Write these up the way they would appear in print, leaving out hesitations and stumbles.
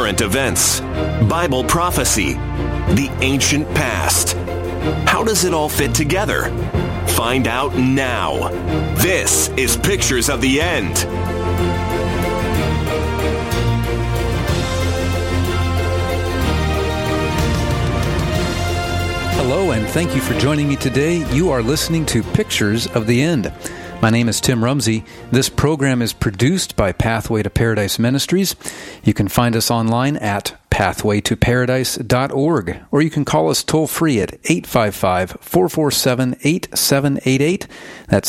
current events, Bible prophecy, the ancient past. How does it all fit together? Find out now. This is Pictures of the End. Hello, and thank you for joining me today. You are listening to Pictures of the End. My name is Tim Rumsey. This program is produced by Pathway to Paradise Ministries. You can find us online at pathwaytoparadise.org, or you can call us toll-free at 855-447-8788. That's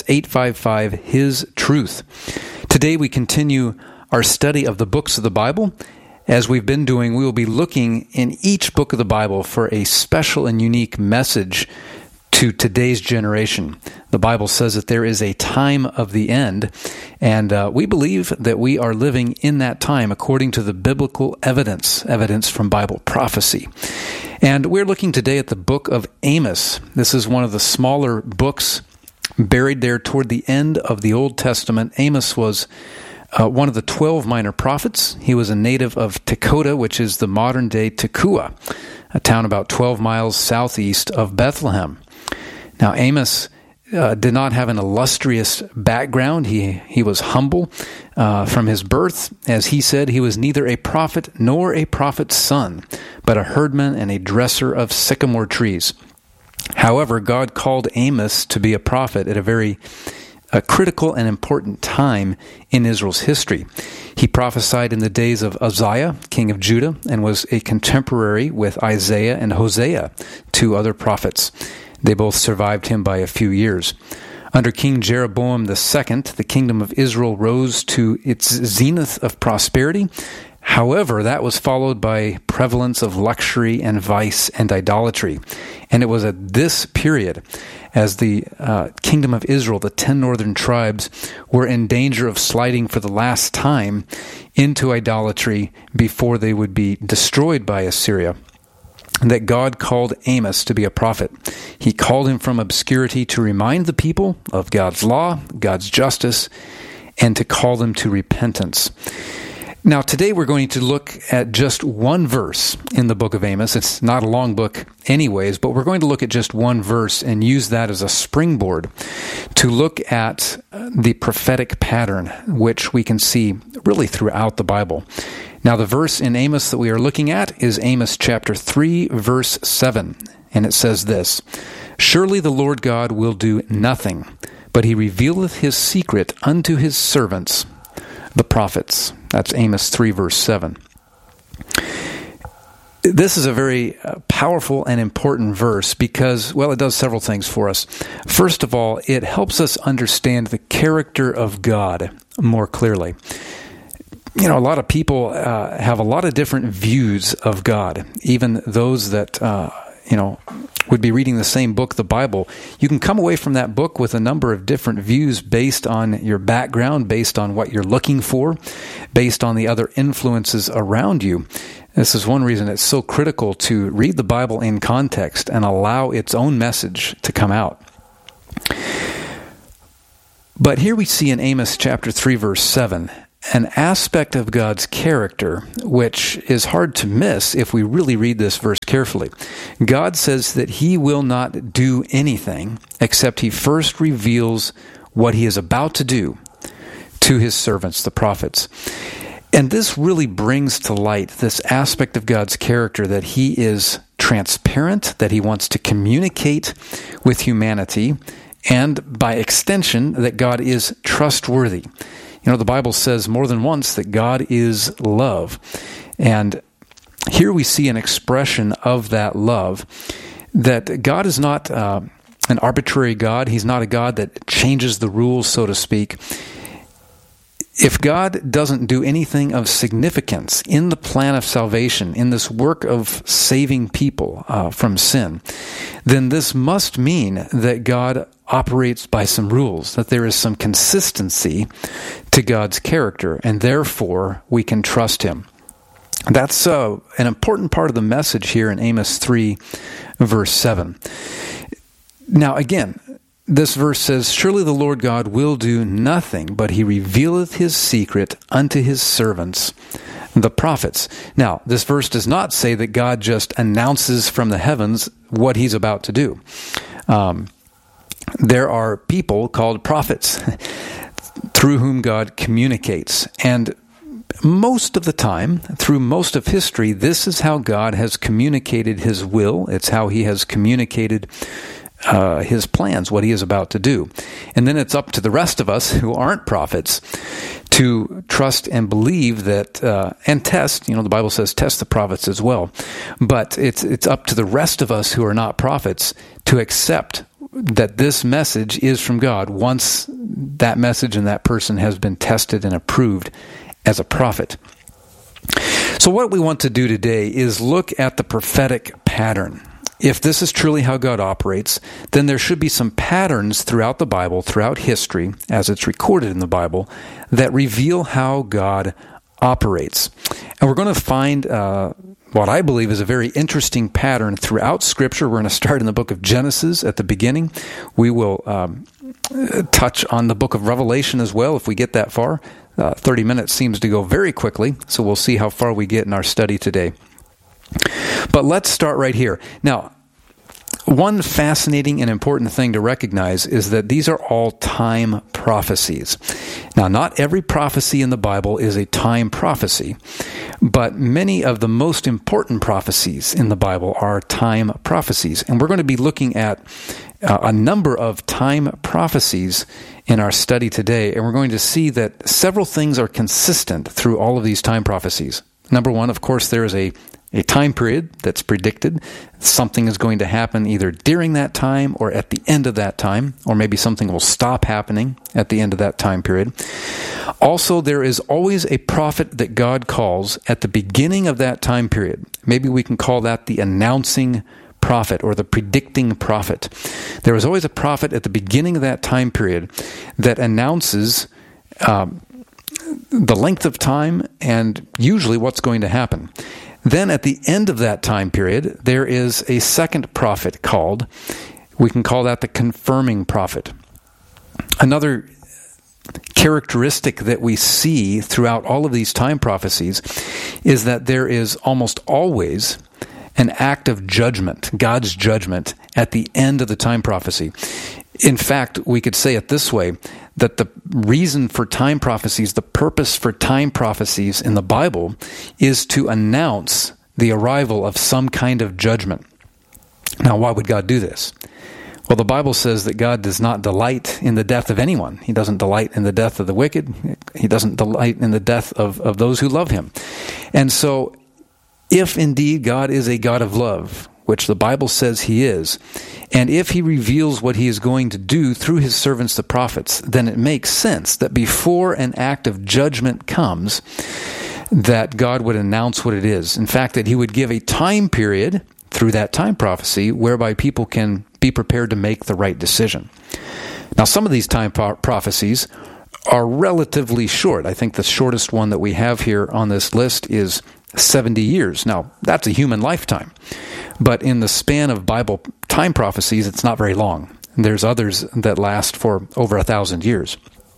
855-HIS-TRUTH. Today we continue our study of the books of the Bible. As we've been doing, we will be looking in each book of the Bible for a special and unique message to today's generation. The Bible says that there is a time of the end, and we believe that we are living in that time according to the biblical evidence from Bible prophecy. And we're looking today at the book of Amos. This is one of the smaller books buried there toward the end of the Old Testament. Amos was one of the 12 minor prophets. He was a native of Tekoa, which is the modern-day Tekoa, a town about 12 miles southeast of Bethlehem. Now, Amos did not have an illustrious background. He was humble from his birth. As he said, he was neither a prophet nor a prophet's son, but a herdman and a dresser of sycamore trees. However, God called Amos to be a prophet at a very critical and important time in Israel's history. He prophesied in the days of Uzziah, king of Judah, and was a contemporary with Isaiah and Hosea, two other prophets. They both survived him by a few years. Under King Jeroboam II, the kingdom of Israel rose to its zenith of prosperity. However, that was followed by prevalence of luxury and vice and idolatry. And it was at this period, as the kingdom of Israel, the 10 northern tribes, were in danger of sliding for the last time into idolatry before they would be destroyed by Assyria, that God called Amos to be a prophet. He called him from obscurity to remind the people of God's law, God's justice, and to call them to repentance. Now, today we're going to look at just one verse in the book of Amos. It's not a long book anyways, but we're going to look at just one verse and use that as a springboard to look at the prophetic pattern, which we can see really throughout the Bible. Now, the verse in Amos that we are looking at is Amos chapter 3, verse 7, and it says this: "Surely the Lord God will do nothing, but he revealeth his secret unto his servants, the prophets." That's Amos 3, verse 7. This is a very powerful and important verse because, well, it does several things for us. First of all, it helps us understand the character of God more clearly. You know, a lot of people have a lot of different views of God, even those that, would be reading the same book, the Bible. You can come away from that book with a number of different views based on your background, based on what you're looking for, based on the other influences around you. This is one reason it's so critical to read the Bible in context and allow its own message to come out. But here we see in Amos chapter 3, verse 7, an aspect of God's character which is hard to miss if we really read this verse carefully. God says that he will not do anything except he first reveals what he is about to do to his servants, the prophets. And this really brings to light this aspect of God's character, that he is transparent, that he wants to communicate with humanity, and by extension, that God is trustworthy. You know, the Bible says more than once that God is love. And here we see an expression of that love, that God is not an arbitrary God. He's not a God that changes the rules, so to speak. If God doesn't do anything of significance in the plan of salvation, in this work of saving people from sin, then this must mean that God operates by some rules, that there is some consistency to God's character, and therefore we can trust him. That's an important part of the message here in Amos 3, verse 7. Now again, this verse says, "Surely the Lord God will do nothing, but he revealeth his secret unto his servants, the prophets. Now, this verse does not say that God just announces from the heavens what he's about to do. There are people called prophets through whom God communicates. And most of the time, through most of history, this is how God has communicated his will. It's how he has communicated his plans, what he is about to do. And then it's up to the rest of us who aren't prophets to trust and believe that, and test, the Bible says test the prophets as well. But it's up to the rest of us who are not prophets to accept that this message is from God once that message and that person has been tested and approved as a prophet. So what we want to do today is look at the prophetic pattern. If this is truly how God operates, then there should be some patterns throughout the Bible, throughout history, as it's recorded in the Bible, that reveal how God operates. And we're going to find what I believe is a very interesting pattern throughout Scripture. We're going to start in the book of Genesis at the beginning. We will touch on the book of Revelation as well if we get that far. 30 minutes seems to go very quickly, so we'll see how far we get in our study today. But let's start right here. Now, one fascinating and important thing to recognize is that these are all time prophecies. Now, not every prophecy in the Bible is a time prophecy, but many of the most important prophecies in the Bible are time prophecies. And we're going to be looking at a number of time prophecies in our study today, and we're going to see that several things are consistent through all of these time prophecies. Number one, of course, there is a time period that's predicted. Something is going to happen either during that time or at the end of that time, or maybe something will stop happening at the end of that time period. Also, there is always a prophet that God calls at the beginning of that time period. Maybe we can call that the announcing prophet or the predicting prophet. There is always a prophet at the beginning of that time period that announces the length of time and usually what's going to happen. Then at the end of that time period, there is a second prophet called, we can call that the confirming prophet. Another characteristic that we see throughout all of these time prophecies is that there is almost always an act of judgment, God's judgment, at the end of the time prophecy. In fact, we could say it this way, that the reason for time prophecies, the purpose for time prophecies in the Bible is to announce the arrival of some kind of judgment. Now, why would God do this? Well, the Bible says that God does not delight in the death of anyone. He doesn't delight in the death of the wicked. He doesn't delight in the death of those who love him. And so, if indeed God is a God of love, which the Bible says he is, and if he reveals what he is going to do through his servants the prophets, then it makes sense that before an act of judgment comes, that God would announce what it is. In fact, that he would give a time period through that time prophecy whereby people can be prepared to make the right decision. Now, some of these time prophecies are relatively short. I think the shortest one that we have here on this list is 70 years. Now, that's a human lifetime. But in the span of Bible time prophecies, it's not very long. There's others that last for over 1,000 years.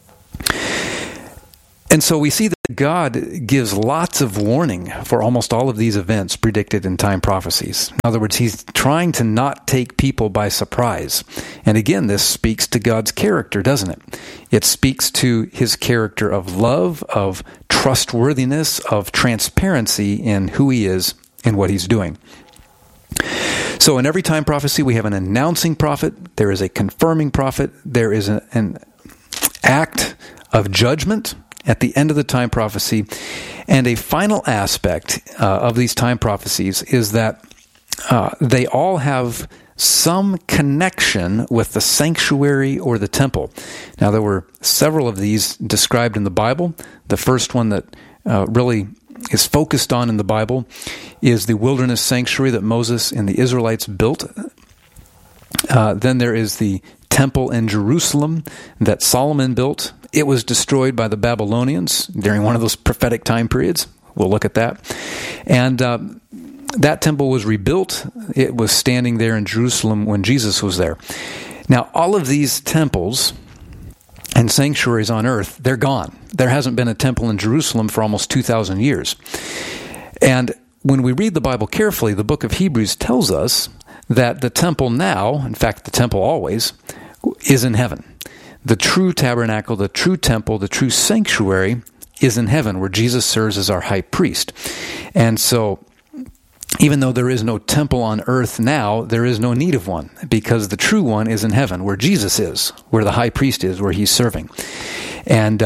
And so we see that God gives lots of warning for almost all of these events predicted in time prophecies. In other words, he's trying to not take people by surprise. And again, this speaks to God's character, doesn't it? It speaks to his character of love, of trustworthiness, of transparency in who he is and what he's doing. So in every time prophecy, we have an announcing prophet, there is a confirming prophet, there is an act of judgment at the end of the time prophecy, and a final aspect of these time prophecies is that they all have some connection with the sanctuary or the temple. Now, there were several of these described in the Bible. The first one that really is focused on in the Bible is the wilderness sanctuary that Moses and the Israelites built. Then there is the temple in Jerusalem that Solomon built. It was destroyed by the Babylonians during one of those prophetic time periods. We'll look at that. And that temple was rebuilt. It was standing there in Jerusalem when Jesus was there. Now, all of these temples and sanctuaries on earth, they're gone. There hasn't been a temple in Jerusalem for almost 2,000 years. And when we read the Bible carefully, the book of Hebrews tells us that the temple now, in fact, the temple always, is in heaven. The true tabernacle, the true temple, the true sanctuary is in heaven, where Jesus serves as our high priest. And so, even though there is no temple on earth now, there is no need of one, because the true one is in heaven, where Jesus is, where the high priest is, where he's serving. And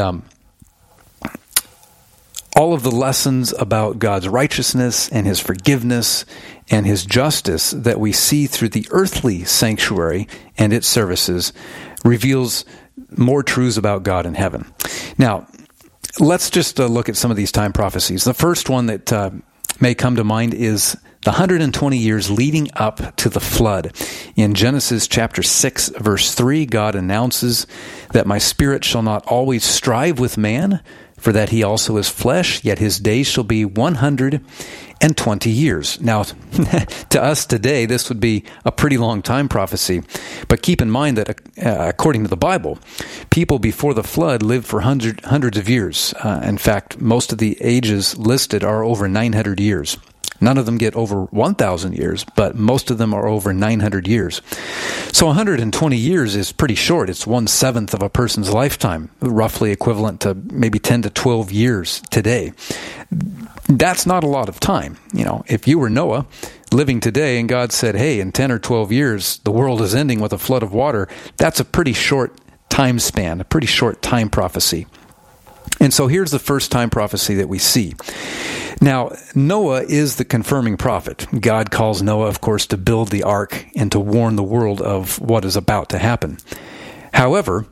all of the lessons about God's righteousness and his forgiveness and his justice that we see through the earthly sanctuary and its services reveals more truths about God in heaven. Now, let's just look at some of these time prophecies. The first one that may come to mind is the 120 years leading up to the flood. In Genesis chapter 6, verse 3, God announces that my spirit shall not always strive with man, for that he also is flesh, yet his days shall be 120 years. Now, to us today, this would be a pretty long time prophecy. But keep in mind that according to the Bible, people before the flood lived for hundreds of years. In fact, most of the ages listed are over 900 years. None of them get over 1,000 years, but most of them are over 900 years. So 120 years is pretty short. It's 1/7 of a person's lifetime, roughly equivalent to maybe 10 to 12 years today. That's not a lot of time. You know, if you were Noah living today and God said, hey, in 10 or 12 years, the world is ending with a flood of water, that's a pretty short time span, a pretty short time prophecy. And so here's the first time prophecy that we see. Now, Noah is the confirming prophet. God calls Noah, of course, to build the ark and to warn the world of what is about to happen. However,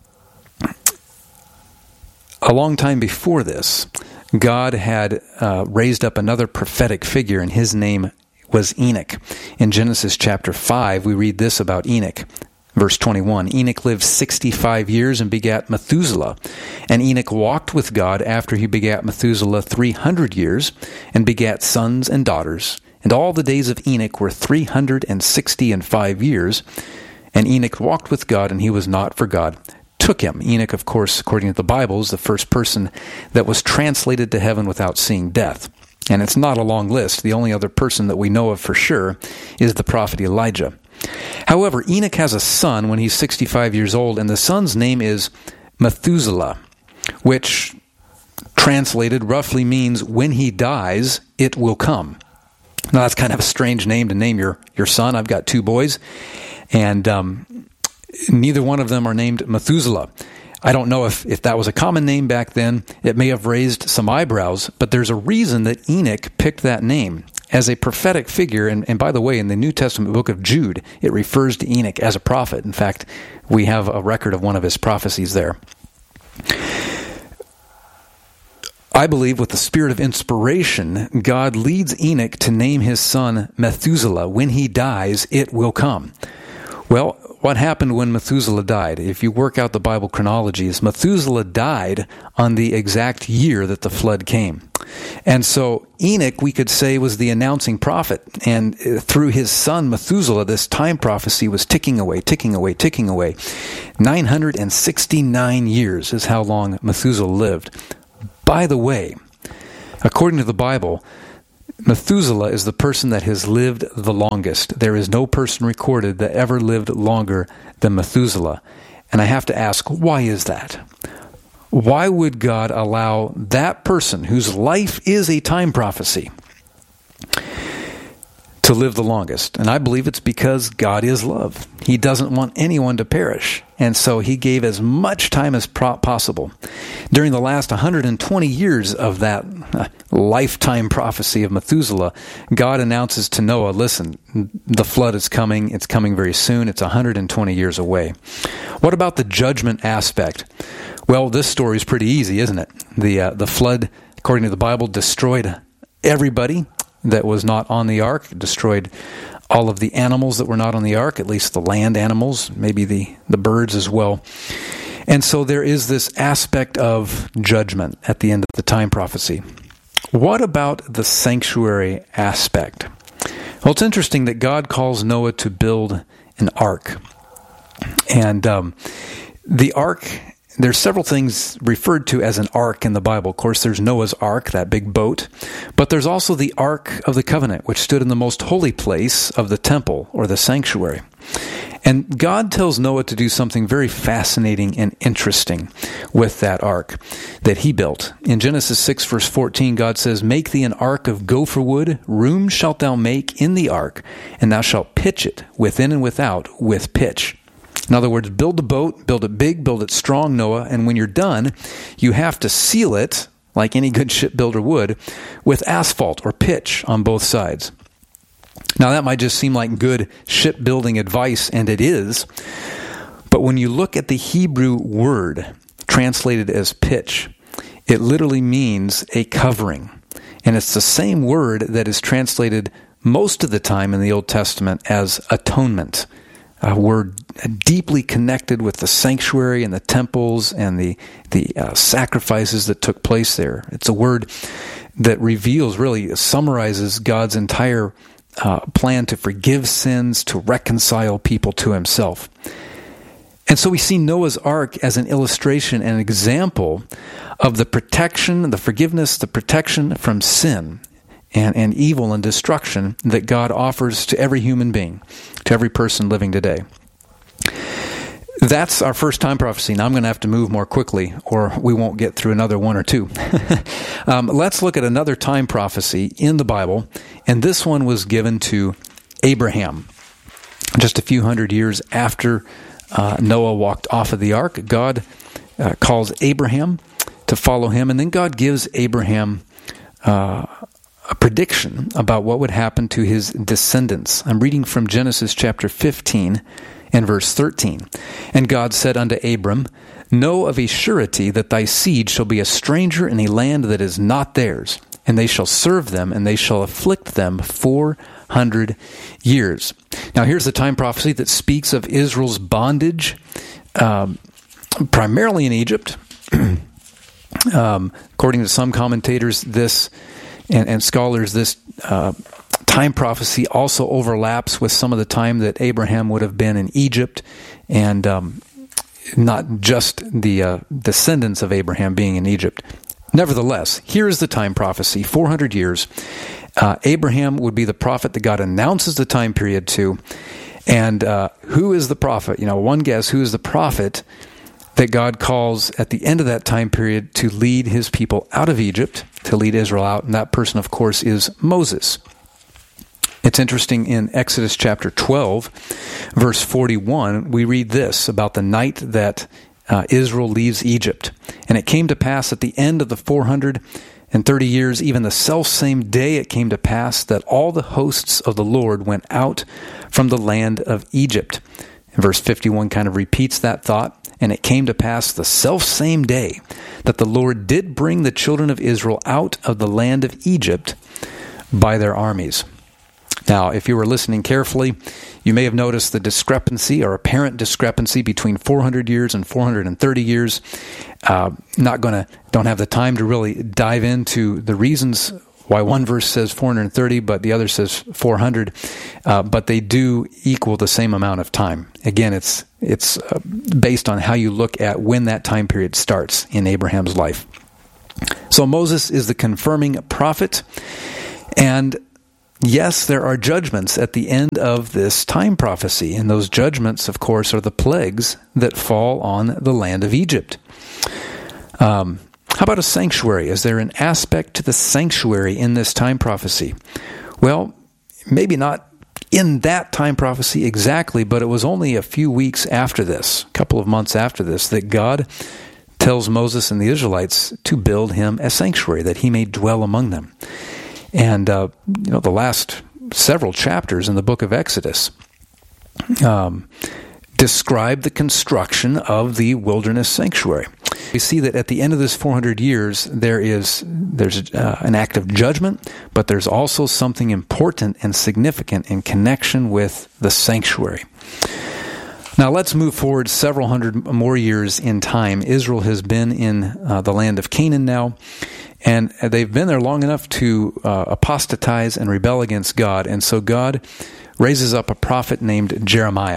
a long time before this, God had raised up another prophetic figure, and his name was Enoch. In Genesis chapter 5, we read this about Enoch. Verse 21, Enoch lived 65 years and begat Methuselah. And Enoch walked with God after he begat Methuselah 300 years, and begat sons and daughters. And all the days of Enoch were 365 years. And Enoch walked with God, and he was not, for God took him. Enoch, of course, according to the Bible, is the first person that was translated to heaven without seeing death. And it's not a long list. The only other person that we know of for sure is the prophet Elijah. However, Enoch has a son when he's 65 years old, and the son's name is Methuselah, which translated roughly means when he dies, it will come. Now, that's kind of a strange name to name your son. I've got two boys, and neither one of them are named Methuselah. I don't know if that was a common name back then. It may have raised some eyebrows, but there's a reason that Enoch picked that name as a prophetic figure. And by the way, in the New Testament book of Jude, it refers to Enoch as a prophet. In fact, we have a record of one of his prophecies there. I believe with the spirit of inspiration, God leads Enoch to name his son Methuselah. When he dies, it will come. Well, what happened when Methuselah died? If you work out the Bible chronologies, Methuselah died on the exact year that the flood came. And so Enoch, we could say, was the announcing prophet. And through his son Methuselah, this time prophecy was ticking away, ticking away, ticking away. 969 years is how long Methuselah lived. By the way, according to the Bible, Methuselah is the person that has lived the longest. There is no person recorded that ever lived longer than Methuselah. And I have to ask, why is that? Why would God allow that person, whose life is a time prophecy, to live the longest? And I believe it's because God is love. He doesn't want anyone to perish. And so he gave as much time as possible. During the last 120 years of that lifetime prophecy of Methuselah, God announces to Noah, listen, the flood is coming. It's coming very soon. It's 120 years away. What about the judgment aspect? Well, this story is pretty easy, isn't it? The flood, according to the Bible, destroyed everybody that was not on the ark, destroyed all of the animals that were not on the ark, at least the land animals, maybe the birds as well. And so there is this aspect of judgment at the end of the time prophecy. What about the sanctuary aspect? Well, it's interesting that God calls Noah to build an ark. And the ark there's several things referred to as an ark in the Bible. Of course, there's Noah's Ark, that big boat, but there's also the Ark of the Covenant, which stood in the most holy place of the temple or the sanctuary. And God tells Noah to do something very fascinating and interesting with that ark that he built. In Genesis 6, verse 14, God says, "Make thee an ark of gopher wood, room shalt thou make in the ark, and thou shalt pitch it within and without with pitch." In other words, build the boat, build it big, build it strong, Noah, and when you're done, you have to seal it, like any good shipbuilder would, with asphalt or pitch on both sides. Now, that might just seem like good shipbuilding advice, and it is. But when you look at the Hebrew word translated as pitch, it literally means a covering. And it's the same word that is translated most of the time in the Old Testament as atonement. A word deeply connected with the sanctuary and the temples and the sacrifices that took place there. It's a word that reveals, really summarizes God's entire plan to forgive sins, to reconcile people to himself. And so we see Noah's Ark as an illustration and example of the protection, the forgiveness, the protection from sin and evil and destruction that God offers to every human being, to every person living today. That's our first time prophecy. Now I'm going to have to move more quickly or we won't get through another one or two. Let's look at another time prophecy in the Bible, and this one was given to Abraham. Just a few hundred years after Noah walked off of the ark, God calls Abraham to follow him, and then God gives Abraham a prediction about what would happen to his descendants. I'm reading from Genesis chapter 15 and verse 13. "And God said unto Abram, Know of a surety that thy seed shall be a stranger in a land that is not theirs, and they shall serve them, and they shall afflict them 400 years. Now here's the time prophecy that speaks of Israel's bondage, primarily in Egypt. According to some commentators, this and scholars, this time prophecy also overlaps with some of the time that Abraham would have been in Egypt, and not just the descendants of Abraham being in Egypt. Nevertheless, here is the time prophecy, 400 years. Abraham would be the prophet that God announces the time period to. And who is the prophet? One guess, who is the prophet that God calls at the end of that time period to lead his people out of Egypt, to lead Israel out? And that person, of course, is Moses. It's interesting, in Exodus chapter 12, verse 41, we read this about the night that Israel leaves Egypt. "And it came to pass at the end of the 430 years, even the selfsame day it came to pass, that all the hosts of the Lord went out from the land of Egypt." And verse 51 kind of repeats that thought. "And it came to pass the selfsame day that the Lord did bring the children of Israel out of the land of Egypt by their armies." Now, if you were listening carefully, you may have noticed the discrepancy or apparent discrepancy between 400 years and 430 years. Don't have the time to really dive into the reasons why one verse says 430, but the other says 400. But they do equal the same amount of time. Again, it's based on how you look at when that time period starts in Abraham's life. So Moses is the confirming prophet, and yes, there are judgments at the end of this time prophecy, and those judgments, of course, are the plagues that fall on the land of Egypt. How about a sanctuary? Is there an aspect to the sanctuary in this time prophecy? Well, maybe not in that time prophecy exactly, but it was only a few weeks after this, a couple of months after this, that God tells Moses and the Israelites to build him a sanctuary, that he may dwell among them. And, the last several chapters in the book of Exodus describe the construction of the wilderness sanctuary. We see that at the end of this 400 years, there's an act of judgment, but there's also something important and significant in connection with the sanctuary. Now let's move forward several hundred more years in time. Israel has been in the land of Canaan now, and they've been there long enough to apostatize and rebel against God. And so God raises up a prophet named Jeremiah.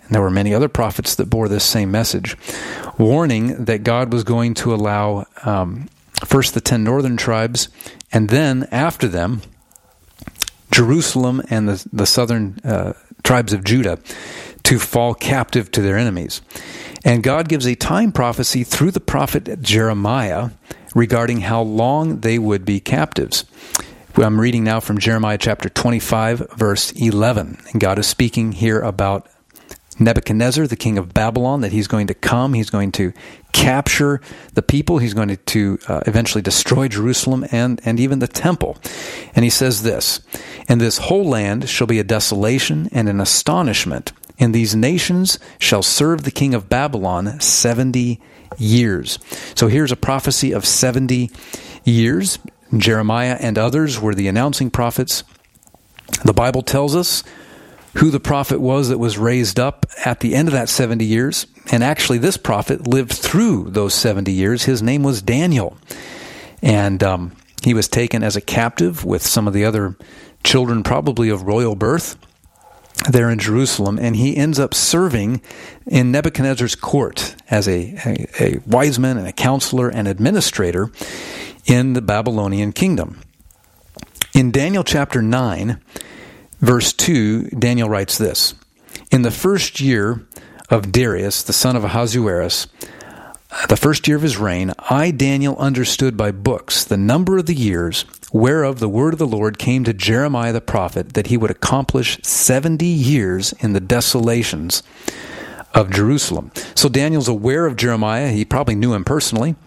and there were many other prophets that bore this same message, warning that God was going to allow first the 10 northern tribes, and then after them, Jerusalem and the southern tribes of Judah to fall captive to their enemies. And God gives a time prophecy through the prophet Jeremiah regarding how long they would be captives. I'm reading now from Jeremiah chapter 25, verse 11. And God is speaking here about Nebuchadnezzar, the king of Babylon, that he's going to come. He's going to capture the people. He's going to eventually destroy Jerusalem and even the temple. And he says this, "And this whole land shall be a desolation and an astonishment, and these nations shall serve the king of Babylon 70 years." So here's a prophecy of 70 years. Jeremiah and others were the announcing prophets. The Bible tells us who the prophet was that was raised up at the end of that 70 years. And actually, this prophet lived through those 70 years. His name was Daniel. And he was taken as a captive with some of the other children, probably of royal birth, there in Jerusalem. And he ends up serving in Nebuchadnezzar's court as a wise man and a counselor and administrator in the Babylonian kingdom. In Daniel chapter 9, verse 2, Daniel writes this, "In the first year of Darius, the son of Ahasuerus, the first year of his reign, I, Daniel, understood by books the number of the years whereof the word of the Lord came to Jeremiah the prophet, that he would accomplish 70 years in the desolations of Jerusalem." So Daniel's aware of Jeremiah. He probably knew him personally.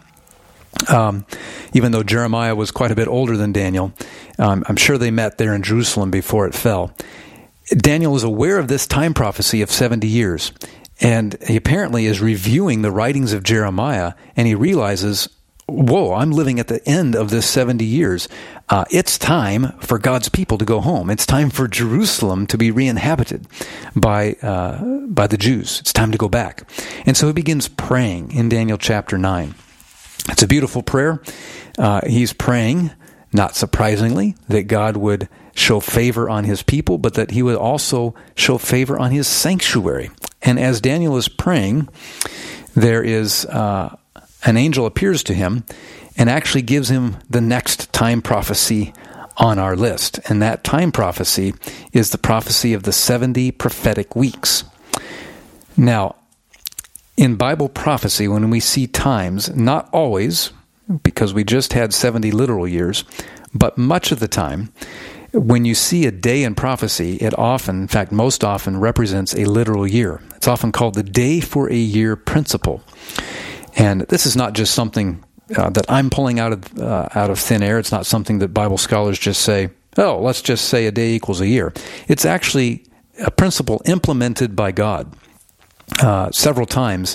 Even though Jeremiah was quite a bit older than Daniel. I'm sure they met there in Jerusalem before it fell. Daniel is aware of this time prophecy of 70 years, and he apparently is reviewing the writings of Jeremiah, and he realizes, whoa, I'm living at the end of this 70 years. It's time for God's people to go home. It's time for Jerusalem to be re-inhabited by the Jews. It's time to go back. And so he begins praying in Daniel chapter 9. It's a beautiful prayer. He's praying, not surprisingly, that God would show favor on his people, but that he would also show favor on his sanctuary. And as Daniel is praying, there is an angel appears to him and actually gives him the next time prophecy on our list. And that time prophecy is the prophecy of the 70 prophetic weeks. Now, in Bible prophecy, when we see times, not always, because we just had 70 literal years, but much of the time, when you see a day in prophecy, it often, in fact, most often, represents a literal year. It's often called the day for a year principle. And this is not just something that I'm pulling out of thin air. It's not something that Bible scholars just say, oh, let's just say a day equals a year. It's actually a principle implemented by God several times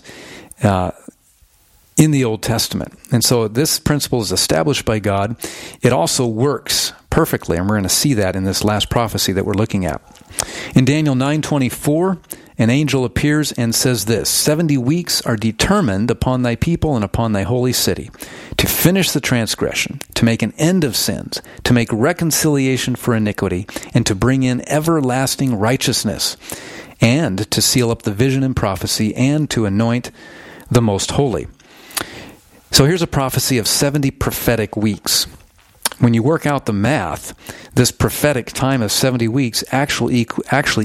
in the Old Testament. And so this principle is established by God. It also works perfectly, and we're going to see that in this last prophecy that we're looking at. In Daniel 9:24, an angel appears and says this, 70 weeks are determined upon thy people and upon thy holy city, to finish the transgression, to make an end of sins, to make reconciliation for iniquity, and to bring in everlasting righteousness, and to seal up the vision and prophecy, and to anoint the most holy. So here's a prophecy of 70 prophetic weeks. When you work out the math, this prophetic time of 70 weeks actually